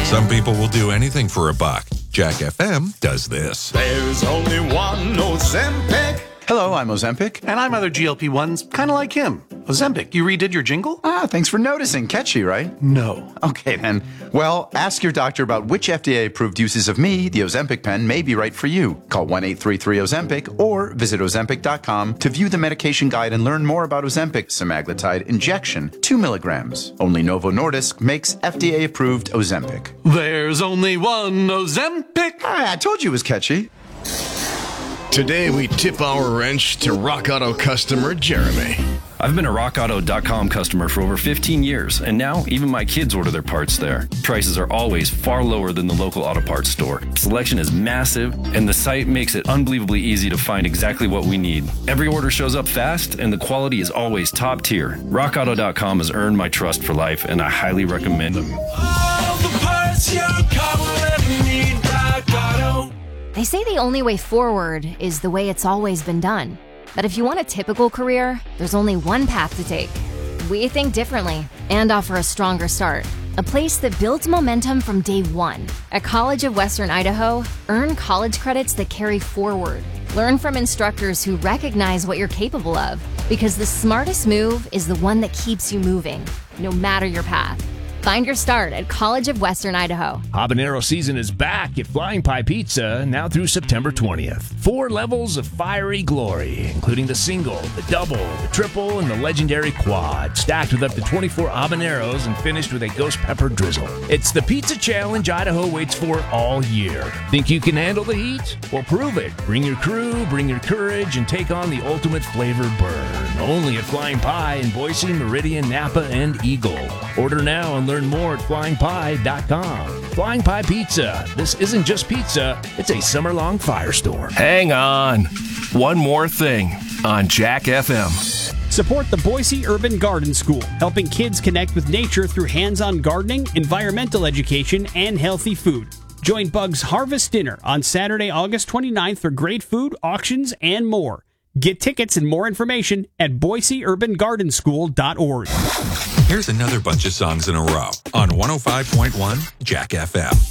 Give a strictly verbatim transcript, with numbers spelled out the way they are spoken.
Some people will do anything for a buck. Jack F M does this. There's only one Ozempic. Hello, I'm Ozempic. And I'm other G L P ones, kind of like him. Ozempic, you redid your jingle? Ah, thanks for noticing. Catchy, right? No. Okay, then. Well, ask your doctor about which F D A-approved uses of me, the Ozempic pen, may be right for you. Call one eight three three Ozempic or visit Ozempic dot com to view the medication guide and learn more about Ozempic semaglutide injection, two milligrams. Only Novo Nordisk makes F D A-approved Ozempic. There's only one Ozempic. Ah, I told you it was catchy. Today, we tip our wrench to Rock Auto customer Jeremy. I've been a rock auto dot com customer for over fifteen years, and now even my kids order their parts there. Prices are always far lower than the local auto parts store. Selection is massive, and the site makes it unbelievably easy to find exactly what we need. Every order shows up fast, and the quality is always top tier. rock auto dot com has earned my trust for life, and I highly recommend them. All the parts your car will ever need, Rock Auto. They say the only way forward is the way it's always been done. But if you want a typical career, there's only one path to take. We think differently and offer a stronger start. A place that builds momentum from day one. At College of Western Idaho, earn college credits that carry forward. Learn from instructors who recognize what you're capable of, because the smartest move is the one that keeps you moving, no matter your path. Find your start at College of Western Idaho. Habanero season is back at Flying Pie Pizza now through September twentieth. Four levels of fiery glory, including the single, the double, the triple, and the legendary quad, stacked with up to twenty-four habaneros and finished with a ghost pepper drizzle. It's the pizza challenge Idaho waits for all year. Think you can handle the heat? Well, prove it. Bring your crew, bring your courage, and take on the ultimate flavor burn. Only at Flying Pie in Boise, Meridian, Napa, and Eagle. Order now and learn more at flying pie dot com. Flying Pie Pizza. This isn't just pizza, it's a summer-long firestorm. Hang on. One more thing on Jack F M. Support the Boise Urban Garden School, helping kids connect with nature through hands-on gardening, environmental education, and healthy food. Join Bug's Harvest Dinner on Saturday, August twenty-ninth for great food, auctions, and more. Get tickets and more information at boise urban garden school dot org. Here's another bunch of songs in a row on one oh five point one Jack F M.